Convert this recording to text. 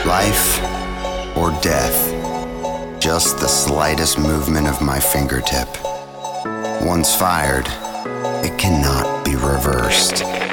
Life or death, just the slightest movement of my fingertip. Once fired, it cannot be reversed.